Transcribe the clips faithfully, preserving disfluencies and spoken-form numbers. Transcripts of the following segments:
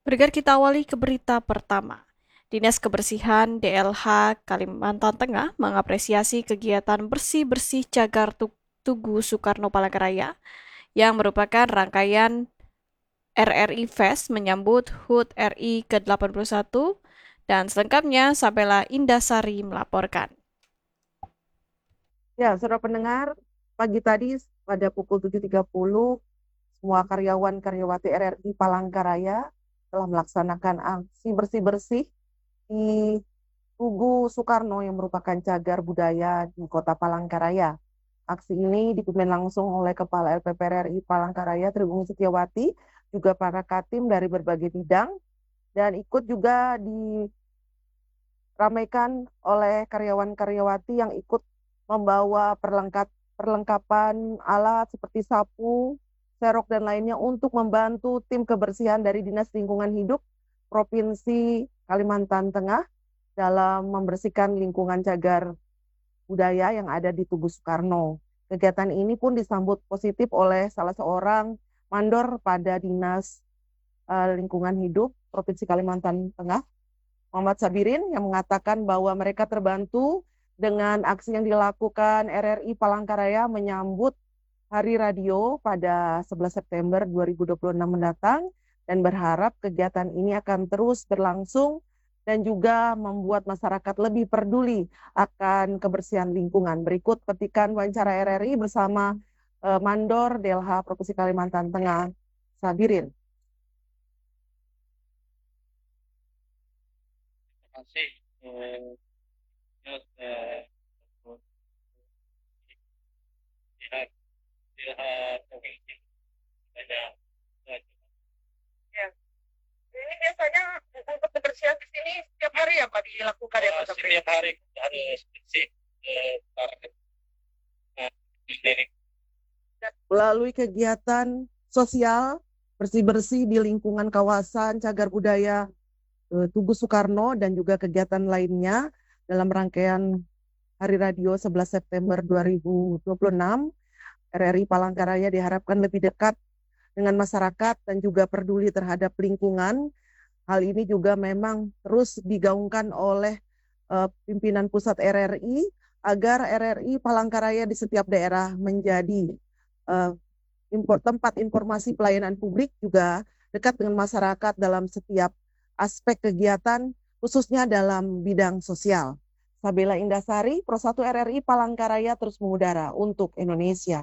Bergerak kita awali ke berita pertama. Dinas Kebersihan D L H Kalimantan Tengah mengapresiasi kegiatan bersih-bersih cagar Tugu Soekarno Palangkaraya yang merupakan rangkaian R R I Fest menyambut H U T R I ke delapan puluh satu dan selengkapnya Sabela Indasari melaporkan. Ya, saudara pendengar, pagi tadi pada pukul tujuh tiga puluh, semua karyawan karyawati R R I Palangkaraya telah melaksanakan aksi bersih-bersih di Tugu Soekarno yang merupakan cagar budaya di Kota Palangkaraya. Aksi ini dipimpin langsung oleh Kepala L P P R R I Palangkaraya Tribun Setiawati, juga para katim dari berbagai bidang, dan ikut juga diramaikan oleh karyawan-karyawati yang ikut membawa perlengkap perlengkapan alat seperti sapu, serok dan lainnya untuk membantu tim kebersihan dari Dinas Lingkungan Hidup Provinsi Kalimantan Tengah dalam membersihkan lingkungan cagar budaya yang ada di Tugu Soekarno. Kegiatan ini pun disambut positif oleh salah seorang mandor pada Dinas uh, Lingkungan Hidup Provinsi Kalimantan Tengah, Muhammad Sabirin, yang mengatakan bahwa mereka terbantu dengan aksi yang dilakukan R R I Palangkaraya menyambut Hari Radio pada sebelas September dua ribu dua puluh enam mendatang, dan berharap kegiatan ini akan terus berlangsung dan juga membuat masyarakat lebih peduli akan kebersihan lingkungan. Berikut petikan wawancara R R I bersama uh, Mandor D L H Provinsi Kalimantan Tengah, Sabirin. Terima kasih eh, eh, untuk pihak pihak provinsi banyak Ya, ini biasanya untuk kebersihan di sini setiap hari ya Pak dilakukan ya Pak Sapri? setiap hari harus bersih eh, para- eh, sendiri. Melalui kegiatan sosial bersih-bersih di lingkungan kawasan cagar budaya eh, Tugu Soekarno dan juga kegiatan lainnya dalam rangkaian Hari Radio sebelas September dua ribu dua puluh enam, R R I Palangkaraya diharapkan lebih dekat dengan masyarakat dan juga peduli terhadap lingkungan. Hal ini juga memang terus digaungkan oleh uh, pimpinan pusat R R I agar R R I Palangkaraya di setiap daerah menjadi uh, impor, tempat informasi pelayanan publik, juga dekat dengan masyarakat dalam setiap aspek kegiatan, khususnya dalam bidang sosial. Sabela Indasari, Pro satu R R I Palangkaraya terus mengudara untuk Indonesia.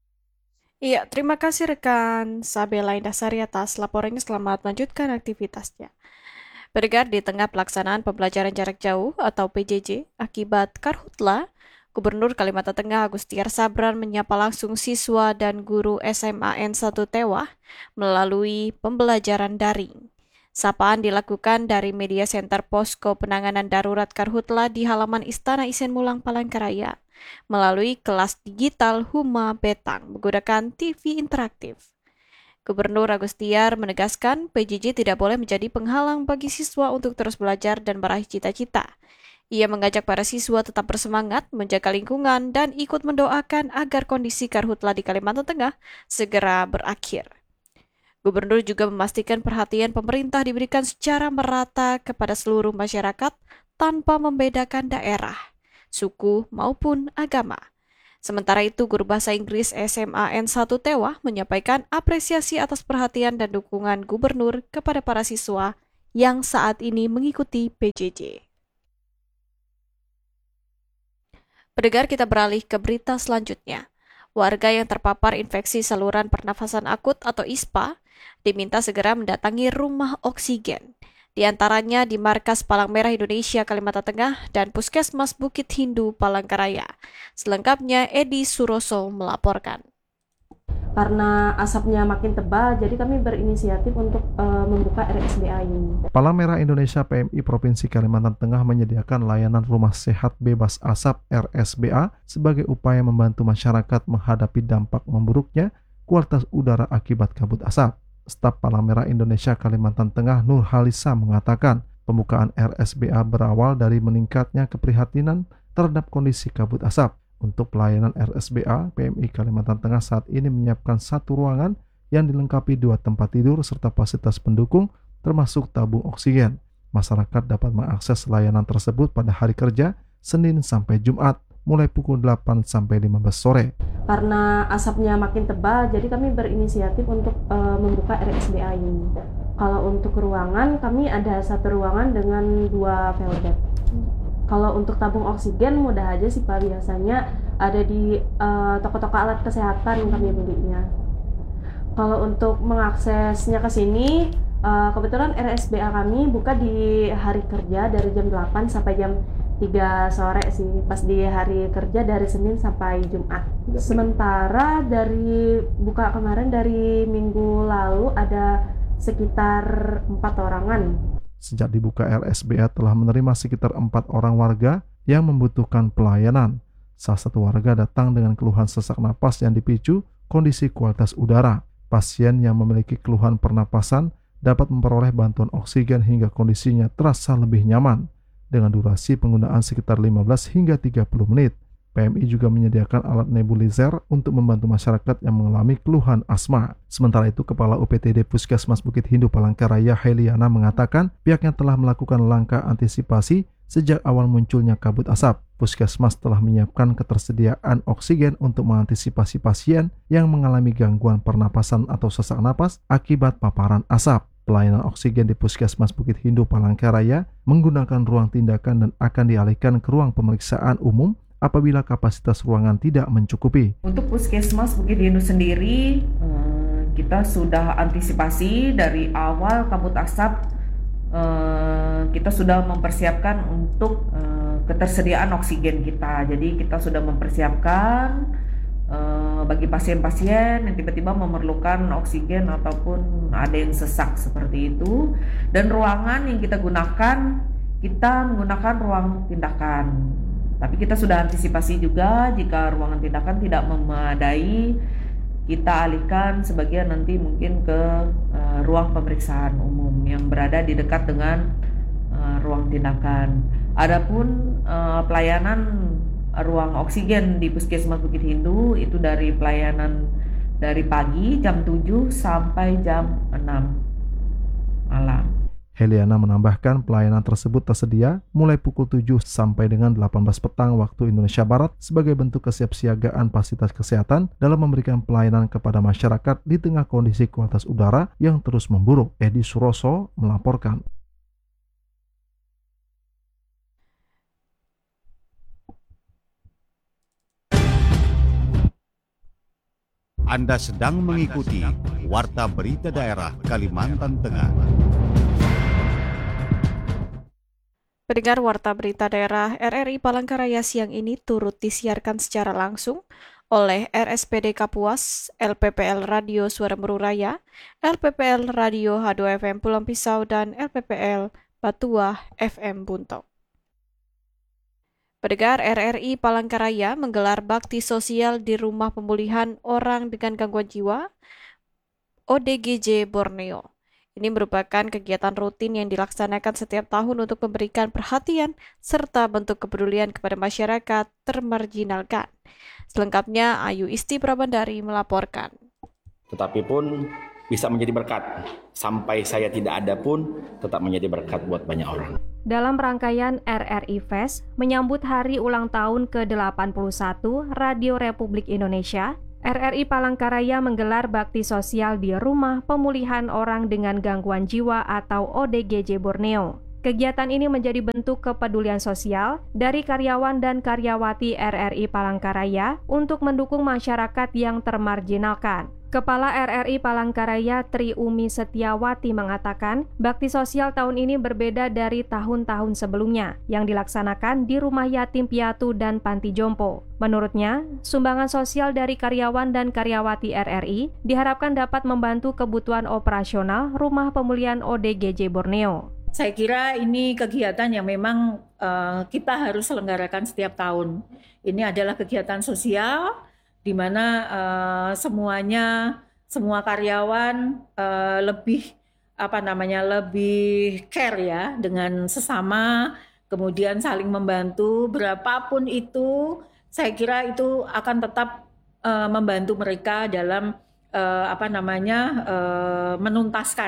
Iya, terima kasih rekan Sabela Indasari atas laporannya. Selamat melanjutkan aktivitasnya. Bergerak di tengah pelaksanaan pembelajaran jarak jauh atau P J J akibat Karhutla, Gubernur Kalimantan Tengah Agustiar Sabran menyapa langsung siswa dan guru S M A N satu Tewah melalui pembelajaran daring. Sapaan dilakukan dari Media Center Posko Penanganan Darurat Karhutla di halaman Istana Isen Mulang Palangkaraya melalui kelas digital Huma Betang menggunakan T V interaktif. Gubernur Agustiar menegaskan P J J tidak boleh menjadi penghalang bagi siswa untuk terus belajar dan meraih cita-cita. Ia mengajak para siswa tetap bersemangat, menjaga lingkungan, dan ikut mendoakan agar kondisi karhutla di Kalimantan Tengah segera berakhir. Gubernur juga memastikan perhatian pemerintah diberikan secara merata kepada seluruh masyarakat tanpa membedakan daerah, suku, maupun agama. Sementara itu, guru bahasa Inggris S M A N satu Tewah menyampaikan apresiasi atas perhatian dan dukungan gubernur kepada para siswa yang saat ini mengikuti P J J. Pendengar, kita beralih ke berita selanjutnya. Warga yang terpapar infeksi saluran pernafasan akut atau I S P A diminta segera mendatangi rumah oksigen, di antaranya di Markas Palang Merah Indonesia Kalimantan Tengah dan Puskesmas Bukit Hindu Palangkaraya. Selengkapnya Edi Suroso melaporkan. Karena asapnya makin tebal, jadi kami berinisiatif untuk uh, membuka R S B A ini. Palang Merah Indonesia P M I Provinsi Kalimantan Tengah menyediakan layanan rumah sehat bebas asap R S B A sebagai upaya membantu masyarakat menghadapi dampak memburuknya kualitas udara akibat kabut asap. Staf Palang Merah Indonesia Kalimantan Tengah Nur Halisa mengatakan pembukaan R S B A berawal dari meningkatnya keprihatinan terhadap kondisi kabut asap. Untuk pelayanan R S B A, P M I Kalimantan Tengah saat ini menyiapkan satu ruangan yang dilengkapi dua tempat tidur serta fasilitas pendukung termasuk tabung oksigen. Masyarakat dapat mengakses layanan tersebut pada hari kerja Senin sampai Jumat mulai pukul delapan sampai lima belas sore. Karena asapnya makin tebal, jadi kami berinisiatif untuk uh, membuka R S B A ini. Kalau untuk ruangan, kami ada satu ruangan dengan dua velvet. Kalau untuk tabung oksigen mudah aja sih Pak, biasanya ada di uh, toko-toko alat kesehatan kami belinya. Kalau untuk mengaksesnya ke sini, uh, kebetulan R S B A kami buka di hari kerja dari jam delapan sampai jam tiga sore sih, pas di hari kerja dari Senin sampai Jumat. Sementara dari buka kemarin dari minggu lalu ada sekitar empat orangan. Sejak dibuka, R S B A telah menerima sekitar empat orang warga yang membutuhkan pelayanan. Salah satu warga datang dengan keluhan sesak napas yang dipicu kondisi kualitas udara. Pasien yang memiliki keluhan pernapasan dapat memperoleh bantuan oksigen hingga kondisinya terasa lebih nyaman, dengan durasi penggunaan sekitar lima belas hingga tiga puluh menit. P M I juga menyediakan alat nebulizer untuk membantu masyarakat yang mengalami keluhan asma. Sementara itu, Kepala U P T D Puskesmas Bukit Hindu Palangkaraya, Heliana, mengatakan pihaknya telah melakukan langkah antisipasi sejak awal munculnya kabut asap. Puskesmas telah menyiapkan ketersediaan oksigen untuk mengantisipasi pasien yang mengalami gangguan pernapasan atau sesak napas akibat paparan asap. Pelayanan oksigen di Puskesmas Bukit Hindu Palangkaraya menggunakan ruang tindakan dan akan dialihkan ke ruang pemeriksaan umum apabila kapasitas ruangan tidak mencukupi. Untuk Puskesmas Bukit Hindu sendiri, kita sudah antisipasi dari awal kabut asap. Kita sudah mempersiapkan untuk ketersediaan oksigen kita. Jadi kita sudah mempersiapkan bagi pasien-pasien yang tiba-tiba memerlukan oksigen ataupun ada yang sesak seperti itu. Dan ruangan yang kita gunakan, kita menggunakan ruang tindakan. Tapi kita sudah antisipasi juga jika ruangan tindakan tidak memadai, kita alihkan sebagian nanti mungkin ke uh, ruang pemeriksaan umum yang berada di dekat dengan uh, ruang tindakan. Adapun uh, pelayanan ruang oksigen di Puskesmas Bukit Hindu itu dari pelayanan dari pagi jam tujuh sampai jam enam malam. Heliana menambahkan pelayanan tersebut tersedia mulai pukul tujuh sampai dengan delapan belas petang waktu Indonesia Barat sebagai bentuk kesiapsiagaan fasilitas kesehatan dalam memberikan pelayanan kepada masyarakat di tengah kondisi kualitas udara yang terus memburuk. Edi Suroso melaporkan. Anda sedang mengikuti Warta Berita Daerah Kalimantan Tengah. Pendengar Warta Berita Daerah R R I Palangkaraya siang ini turut disiarkan secara langsung oleh R S P D Kapuas, L P P L Radio Suara Meru Raya, L P P L Radio H dua F M Pulang Pisau, dan L P P L Batuah F M Buntok. Pendengar, R R I Palangkaraya menggelar bakti sosial di Rumah Pemulihan Orang dengan Gangguan Jiwa O D G J Borneo. Ini merupakan kegiatan rutin yang dilaksanakan setiap tahun untuk memberikan perhatian serta bentuk kepedulian kepada masyarakat termarginalkan. Selengkapnya, Ayu Isti Prabandari melaporkan. Tetapi pun bisa menjadi berkat. Sampai saya tidak ada pun tetap menjadi berkat buat banyak orang. Dalam rangkaian R R I Fest menyambut hari ulang tahun ke delapan puluh satu Radio Republik Indonesia, R R I Palangkaraya menggelar bakti sosial di Rumah Pemulihan Orang dengan Gangguan Jiwa atau O D G J Borneo. Kegiatan ini menjadi bentuk kepedulian sosial dari karyawan dan karyawati R R I Palangkaraya untuk mendukung masyarakat yang termarginalkan. Kepala R R I Palangkaraya Tri Umi Setiawati mengatakan, bakti sosial tahun ini berbeda dari tahun-tahun sebelumnya yang dilaksanakan di rumah yatim piatu dan panti jompo. Menurutnya, sumbangan sosial dari karyawan dan karyawati R R I diharapkan dapat membantu kebutuhan operasional Rumah Pemulihan O D G J Borneo. Saya kira ini kegiatan yang memang uh, kita harus selenggarakan setiap tahun. Ini adalah kegiatan sosial di mana uh, semuanya, semua karyawan uh, lebih apa namanya lebih care ya dengan sesama, kemudian saling membantu berapapun itu. Saya kira itu akan tetap uh, membantu mereka dalam uh, apa namanya uh, menuntaskan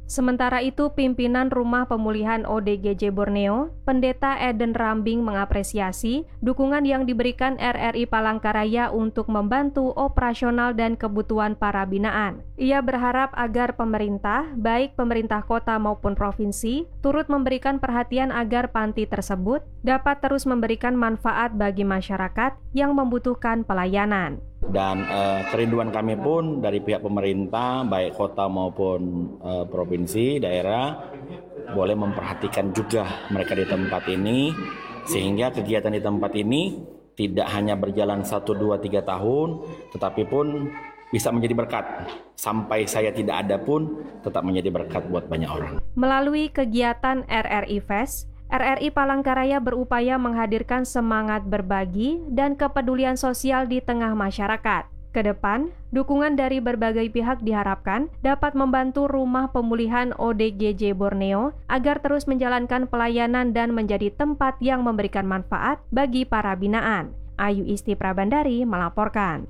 Sementara itu, pimpinan Rumah Pemulihan O D G J Borneo, Pendeta Eden Rambing mengapresiasi dukungan yang diberikan R R I Palangkaraya untuk membantu operasional dan kebutuhan para binaan. Ia berharap agar pemerintah, baik pemerintah kota maupun provinsi, turut memberikan perhatian agar panti tersebut dapat terus memberikan manfaat bagi masyarakat yang membutuhkan pelayanan. Dan eh, kerinduan kami pun dari pihak pemerintah, baik kota maupun eh, provinsi, daerah, boleh memperhatikan juga mereka di tempat ini, sehingga kegiatan di tempat ini tidak hanya berjalan satu, dua, tiga tahun, tetapi pun bisa menjadi berkat. Sampai saya tidak ada pun tetap menjadi berkat buat banyak orang. Melalui kegiatan R R I Fest, R R I Palangkaraya berupaya menghadirkan semangat berbagi dan kepedulian sosial di tengah masyarakat. Kedepan, dukungan dari berbagai pihak diharapkan dapat membantu Rumah Pemulihan O D G J Borneo agar terus menjalankan pelayanan dan menjadi tempat yang memberikan manfaat bagi para binaan. Ayu Isti Prabandari melaporkan.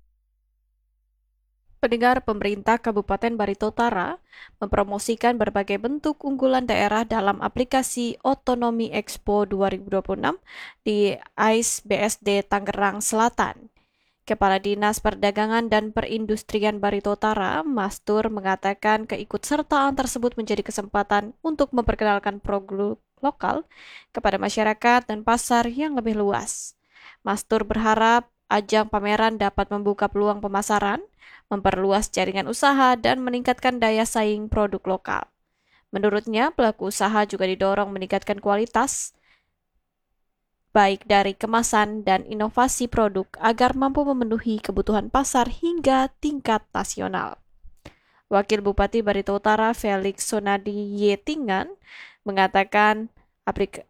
Pendengar, pemerintah Kabupaten Barito Utara mempromosikan berbagai bentuk unggulan daerah dalam aplikasi Otonomi Expo dua ribu dua puluh enam di A I S B S D Tangerang Selatan. Kepala Dinas Perdagangan dan Perindustrian Barito Utara, Mastur, mengatakan keikutsertaan tersebut menjadi kesempatan untuk memperkenalkan produk lokal kepada masyarakat dan pasar yang lebih luas. Mastur berharap ajang pameran dapat membuka peluang pemasaran, memperluas jaringan usaha, dan meningkatkan daya saing produk lokal. Menurutnya, pelaku usaha juga didorong meningkatkan kualitas, baik dari kemasan dan inovasi produk agar mampu memenuhi kebutuhan pasar hingga tingkat nasional. Wakil Bupati Barito Utara Felix Sonadi Yetingan mengatakan aplik-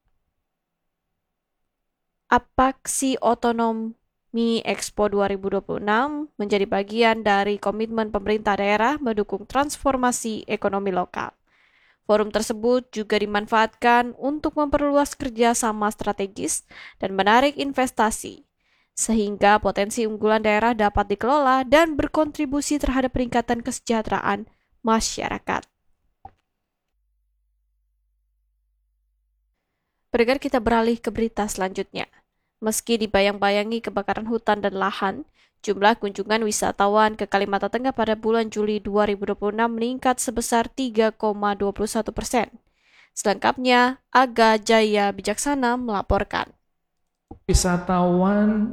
apaksi otonom Mi Expo dua ribu dua puluh enam menjadi bagian dari komitmen pemerintah daerah mendukung transformasi ekonomi lokal. Forum tersebut juga dimanfaatkan untuk memperluas kerjasama strategis dan menarik investasi, sehingga potensi unggulan daerah dapat dikelola dan berkontribusi terhadap peningkatan kesejahteraan masyarakat. Pendengar, kita beralih ke berita selanjutnya. Meski dibayang-bayangi kebakaran hutan dan lahan, jumlah kunjungan wisatawan ke Kalimantan Tengah pada bulan Juli dua ribu dua puluh enam meningkat sebesar tiga koma dua puluh satu persen. Selengkapnya, Aga Jaya Bijaksana melaporkan. Wisatawan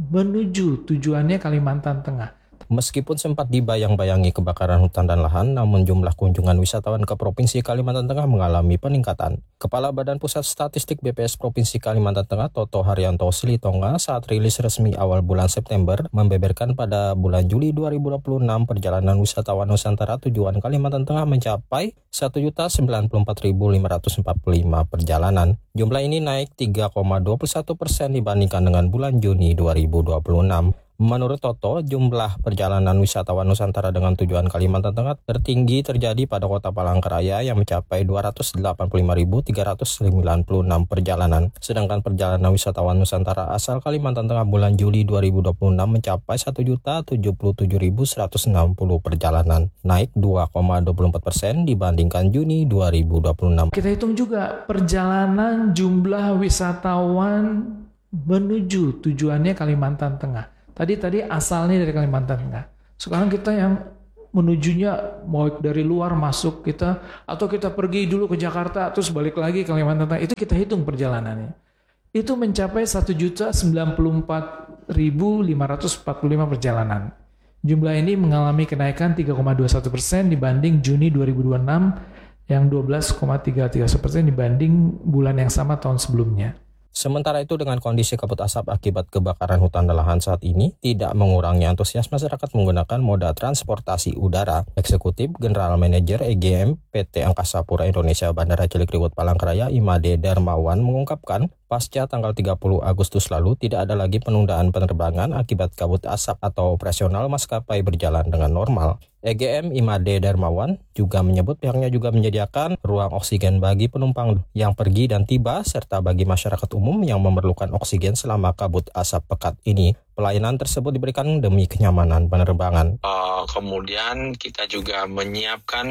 menuju tujuannya Kalimantan Tengah. Meskipun sempat dibayang-bayangi kebakaran hutan dan lahan, namun jumlah kunjungan wisatawan ke Provinsi Kalimantan Tengah mengalami peningkatan. Kepala Badan Pusat Statistik B P S Provinsi Kalimantan Tengah, Toto Haryanto Silitonga, saat rilis resmi awal bulan September, membeberkan pada bulan Juli dua ribu dua puluh enam perjalanan wisatawan Nusantara tujuan Kalimantan Tengah mencapai satu juta sembilan puluh empat ribu lima ratus empat puluh lima perjalanan. Jumlah ini naik tiga koma dua puluh satu persen dibandingkan dengan bulan Juni dua ribu dua puluh enam. Menurut Toto, jumlah perjalanan wisatawan Nusantara dengan tujuan Kalimantan Tengah tertinggi terjadi pada Kota Palangkaraya yang mencapai dua ratus delapan puluh lima ribu tiga ratus sembilan puluh enam perjalanan. Sedangkan perjalanan wisatawan Nusantara asal Kalimantan Tengah bulan Juli dua ribu dua puluh enam mencapai satu juta tujuh puluh tujuh ribu seratus enam puluh perjalanan, naik dua koma dua puluh empat persen dibandingkan Juni dua ribu dua puluh enam. Kita hitung juga perjalanan jumlah wisatawan menuju tujuannya Kalimantan Tengah. Tadi tadi asalnya dari Kalimantan Tengah. Sekarang kita yang menujunya mau dari luar masuk kita, atau kita pergi dulu ke Jakarta terus balik lagi ke Kalimantan Tengah, itu kita hitung perjalanannya. Itu mencapai satu juta sembilan puluh empat ribu lima ratus empat puluh lima perjalanan. Jumlah ini mengalami kenaikan tiga koma dua puluh satu persen dibanding Juni dua ribu dua puluh enam yang dua belas koma tiga tiga persen dibanding bulan yang sama tahun sebelumnya. Sementara itu, dengan kondisi kabut asap akibat kebakaran hutan dan lahan saat ini tidak mengurangi antusias masyarakat menggunakan moda transportasi udara. Eksekutif General Manager E G M P T Angkasa Pura Indonesia Bandara Cilikriwut Palangkaraya Imade Darmawan mengungkapkan, pasca tanggal tiga puluh Agustus lalu tidak ada lagi penundaan penerbangan akibat kabut asap atau operasional maskapai berjalan dengan normal. E G M Imade Darmawan juga menyebut pihaknya juga menyediakan ruang oksigen bagi penumpang yang pergi dan tiba serta bagi masyarakat umum yang memerlukan oksigen selama kabut asap pekat ini. Pelayanan tersebut diberikan demi kenyamanan penerbangan. Uh, kemudian kita juga menyiapkan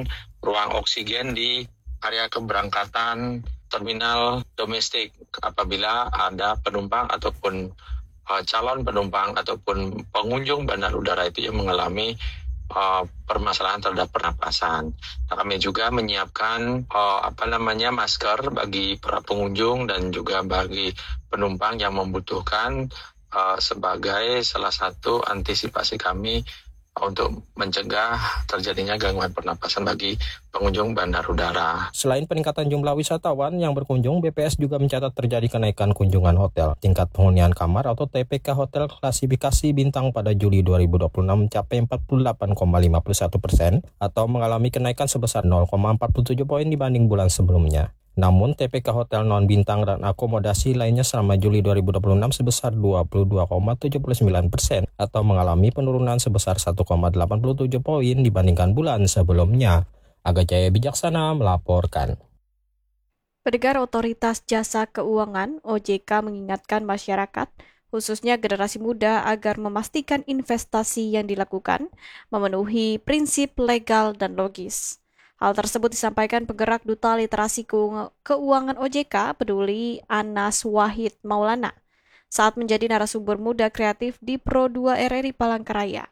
ruang oksigen di area keberangkatan terminal domestik apabila ada penumpang ataupun uh, calon penumpang ataupun pengunjung bandar udara itu yang mengalami uh, permasalahan terhadap pernapasan. Nah, kami juga menyiapkan uh, apa namanya masker bagi para pengunjung dan juga bagi penumpang yang membutuhkan uh, sebagai salah satu antisipasi kami untuk mencegah terjadinya gangguan pernapasan bagi pengunjung bandar udara. Selain peningkatan jumlah wisatawan yang berkunjung, B P S juga mencatat terjadi kenaikan kunjungan hotel. Tingkat penghunian kamar atau T P K hotel klasifikasi bintang pada Juli dua ribu dua puluh enam mencapai empat puluh delapan koma lima satu persen atau mengalami kenaikan sebesar nol koma empat tujuh poin dibanding bulan sebelumnya. Namun, T P K hotel non-bintang dan akomodasi lainnya selama Juli dua ribu dua puluh enam sebesar dua puluh dua koma tujuh sembilan persen atau mengalami penurunan sebesar satu koma delapan tujuh poin dibandingkan bulan sebelumnya. Aga Jaya Bijaksana melaporkan. Pendengar, Otoritas Jasa Keuangan O J K mengingatkan masyarakat, khususnya generasi muda, agar memastikan investasi yang dilakukan memenuhi prinsip legal dan logis. Hal tersebut disampaikan penggerak Duta Literasi Keuangan O J K Peduli Anas Wahid Maulana saat menjadi narasumber muda kreatif di Pro dua R R I Palangkaraya.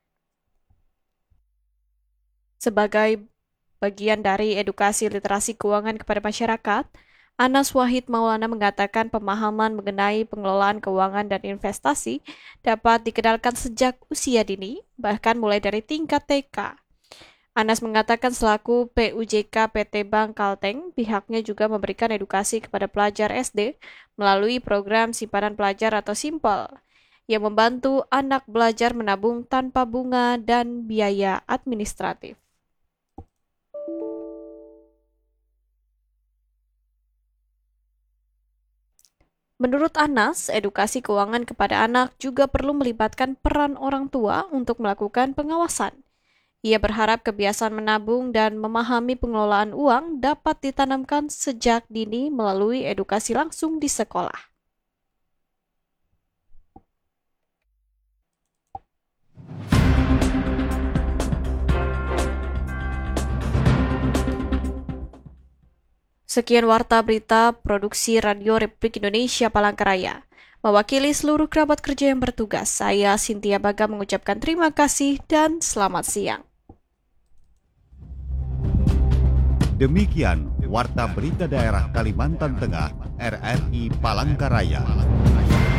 Sebagai bagian dari edukasi literasi keuangan kepada masyarakat, Anas Wahid Maulana mengatakan pemahaman mengenai pengelolaan keuangan dan investasi dapat dikenalkan sejak usia dini, bahkan mulai dari tingkat T K. Anas mengatakan selaku P U J K P T Bank Kalteng, pihaknya juga memberikan edukasi kepada pelajar S D melalui program simpanan pelajar atau Simpel, yang membantu anak belajar menabung tanpa bunga dan biaya administratif. Menurut Anas, edukasi keuangan kepada anak juga perlu melibatkan peran orang tua untuk melakukan pengawasan. Ia berharap kebiasaan menabung dan memahami pengelolaan uang dapat ditanamkan sejak dini melalui edukasi langsung di sekolah. Sekian warta berita produksi Radio Republik Indonesia Palangkaraya. Mewakili seluruh kerabat kerja yang bertugas, saya Cynthia Baga mengucapkan terima kasih dan selamat siang. Demikian Warta Berita Daerah Kalimantan Tengah R R I Palangkaraya.